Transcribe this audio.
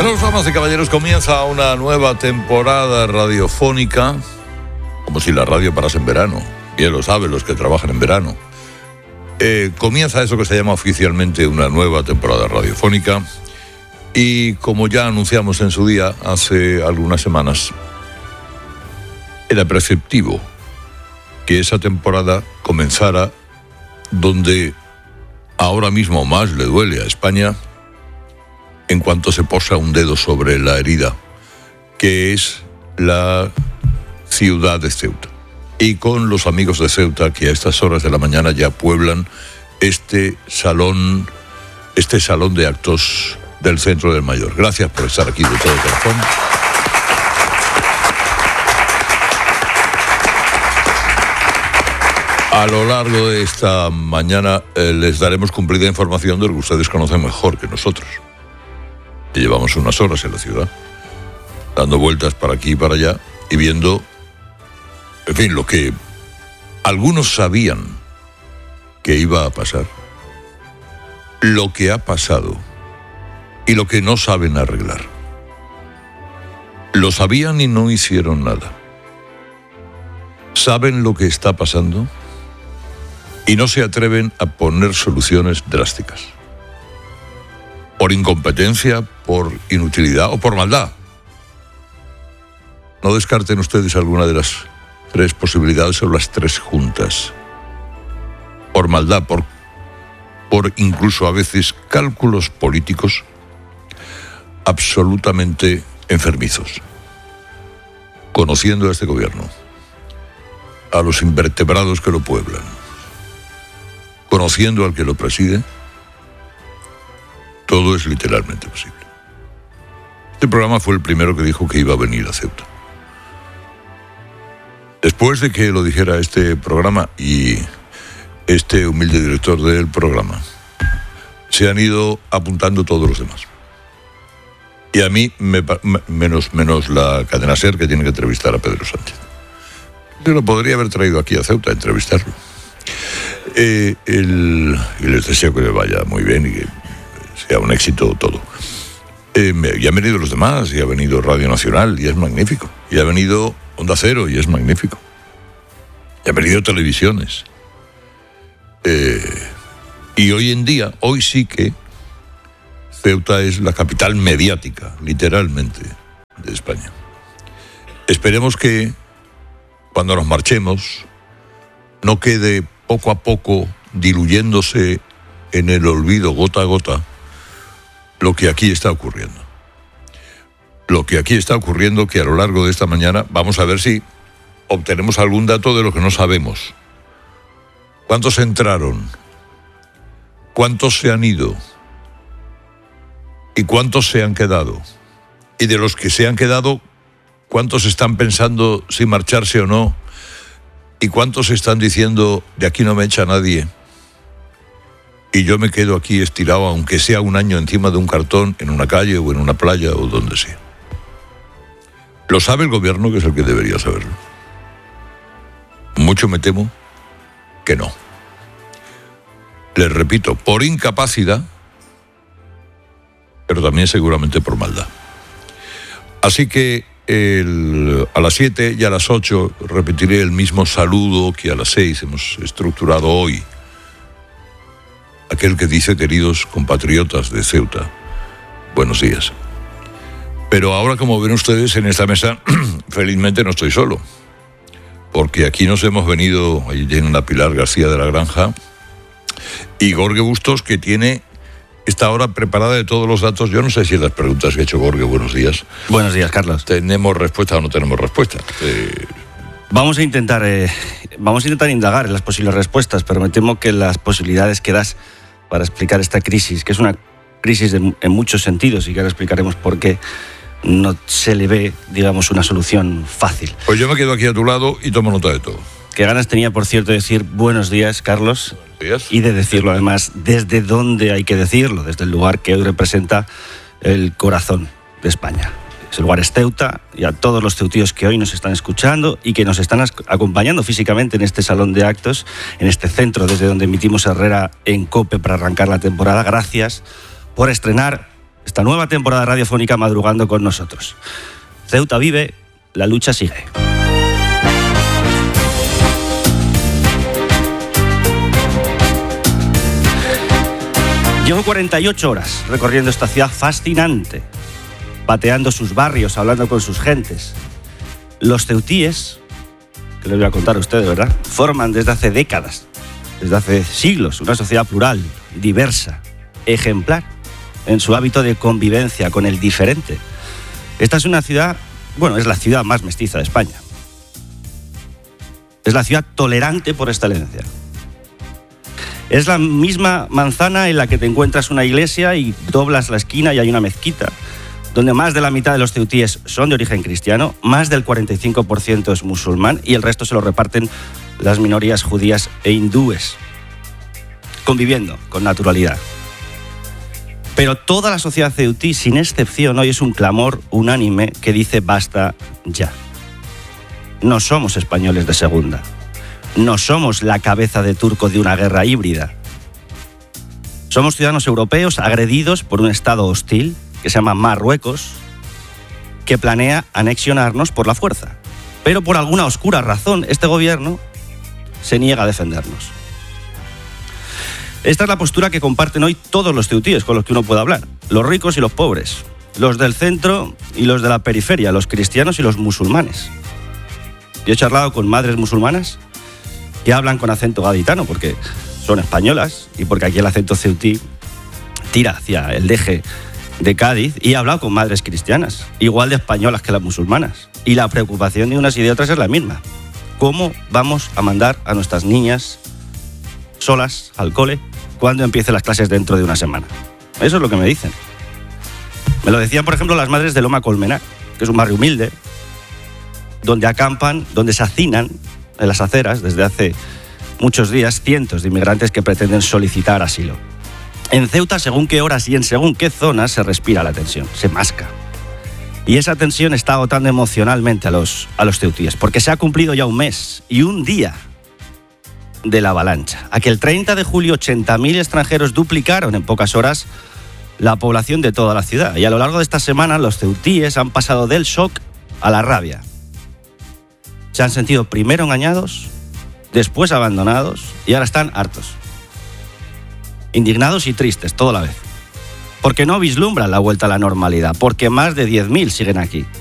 Bueno, damas y caballeros, comienza una nueva temporada radiofónica, como si la radio parase en verano. Bien lo saben los que trabajan en verano. Comienza eso que se llama oficialmente una nueva temporada radiofónica. Y como ya anunciamos en su día, hace algunas semanas, era preceptivo que esa temporada comenzara donde ahora mismo más le duele a España, en cuanto se posa un dedo sobre la herida, que es la ciudad de Ceuta. Y con los amigos de Ceuta, que a estas horas de la mañana ya pueblan este salón de actos del Centro del Mayor. Gracias por estar aquí de todo corazón. A lo largo de esta mañana les daremos cumplida información de lo que ustedes conocen mejor que nosotros. Y llevamos unas horas en la ciudad, dando vueltas para aquí y para allá y viendo, en fin, lo que algunos sabían que iba a pasar, lo que ha pasado y lo que no saben arreglar. Lo sabían y no hicieron nada. Saben lo que está pasando y no se atreven a poner soluciones drásticas. Por incompetencia, por inutilidad o por maldad. No descarten ustedes alguna de las tres posibilidades o las tres juntas. Por maldad, por incluso a veces cálculos políticos absolutamente enfermizos. Conociendo a este gobierno, a los invertebrados que lo pueblan, conociendo al que lo preside, todo es literalmente posible. Este programa fue el primero que dijo que iba a venir a Ceuta. Después de que lo dijera este programa y este humilde director del programa, se han ido apuntando todos los demás. Y a mí, menos la cadena SER, que tiene que entrevistar a Pedro Sánchez. Yo lo podría haber traído aquí a Ceuta a entrevistarlo. Y les deseo que le vaya muy bien y que sea un éxito todo. Y han venido los demás, y ha venido Radio Nacional, y es magnífico. Y ha venido Onda Cero, y es magnífico. Y han venido televisiones. Y hoy en día, hoy sí que Ceuta es la capital mediática, literalmente, de España. Esperemos que cuando nos marchemos no quede poco a poco diluyéndose en el olvido gota a gota lo que aquí está ocurriendo. Lo que aquí está ocurriendo, que a lo largo de esta mañana vamos a ver si obtenemos algún dato de lo que no sabemos. ¿Cuántos entraron? ¿Cuántos se han ido? ¿Y cuántos se han quedado? Y de los que se han quedado, ¿cuántos están pensando si marcharse o no? ¿Y cuántos están diciendo, de aquí no me echa nadie? Y yo me quedo aquí estirado, aunque sea un año encima de un cartón, en una calle o en una playa o donde sea. Lo sabe el gobierno, que es el que debería saberlo. Mucho me temo que no. Les repito, por incapacidad, pero también seguramente por maldad. Así que a las 7 y a las 8 repetiré el mismo saludo que a las 6 hemos estructurado hoy. Aquel que dice, queridos compatriotas de Ceuta, buenos días. Pero ahora, como ven ustedes en esta mesa, felizmente no estoy solo. Porque aquí nos hemos venido, ahí tienen a Pilar García de la Granja, y Gorge Bustos, que tiene esta hora preparada de todos los datos. Yo no sé si las preguntas que ha hecho Gorge, buenos días. Buenos días, Carlos. ¿Tenemos respuesta o no tenemos respuesta? Vamos a intentar indagar en las posibles respuestas, pero me temo que las posibilidades que das para explicar esta crisis, que es una crisis en muchos sentidos, y que ahora explicaremos por qué, no se le ve, digamos, una solución fácil. Pues yo me quedo aquí a tu lado y tomo nota de todo. Qué ganas tenía, por cierto, de decir buenos días, Carlos. Buenos días. Y de decirlo, además, desde dónde hay que decirlo, desde el lugar que hoy representa el corazón de España. Ese lugar es Ceuta, y a todos los ceutíos que hoy nos están escuchando y que nos están acompañando físicamente en este salón de actos, en este centro desde donde emitimos Herrera en COPE para arrancar la temporada. Gracias por estrenar esta nueva temporada radiofónica madrugando con nosotros. Ceuta vive, la lucha sigue. Llevo 48 horas recorriendo esta ciudad fascinante, pateando sus barrios, hablando con sus gentes. Los ceutíes, que les voy a contar a ustedes, ¿verdad?, forman desde hace décadas, desde hace siglos, una sociedad plural, diversa, ejemplar en su hábito de convivencia con el diferente. Esta es una ciudad, bueno, es la ciudad más mestiza de España. Es la ciudad tolerante por excelencia. Es la misma manzana en la que te encuentras una iglesia y doblas la esquina y hay una mezquita, donde más de la mitad de los ceutíes son de origen cristiano, más del 45% es musulmán y el resto se lo reparten las minorías judías e hindúes, conviviendo con naturalidad. Pero toda la sociedad ceutí, sin excepción, hoy es un clamor unánime que dice basta ya. No somos españoles de segunda. No somos la cabeza de turco de una guerra híbrida. Somos ciudadanos europeos agredidos por un Estado hostil que se llama Marruecos, que planea anexionarnos por la fuerza. Pero por alguna oscura razón, este gobierno se niega a defendernos. Esta es la postura que comparten hoy todos los ceutíes con los que uno puede hablar. Los ricos y los pobres, los del centro y los de la periferia, los cristianos y los musulmanes. Yo he charlado con madres musulmanas que hablan con acento gaditano porque son españolas y porque aquí el acento ceutí tira hacia el Deje de Cádiz, y he hablado con madres cristianas, igual de españolas que las musulmanas. Y la preocupación de unas y de otras es la misma. ¿Cómo vamos a mandar a nuestras niñas solas al cole cuando empiecen las clases dentro de una semana? Eso es lo que me dicen. Me lo decían, por ejemplo, las madres de Loma Colmenar, que es un barrio humilde, donde acampan, donde se hacinan en las aceras desde hace muchos días cientos de inmigrantes que pretenden solicitar asilo. En Ceuta, según qué horas y en según qué zonas, se respira la tensión, se masca. Y esa tensión está agotando emocionalmente a los ceutíes, porque se ha cumplido ya un mes y un día de la avalancha. Aquel 30 de julio, 80.000 extranjeros duplicaron en pocas horas la población de toda la ciudad. Y a lo largo de esta semana, los ceutíes han pasado del shock a la rabia. Se han sentido primero engañados, después abandonados y ahora están hartos. Indignados y tristes, todo a la vez. Porque no vislumbran la vuelta a la normalidad, porque más de 10.000 siguen aquí.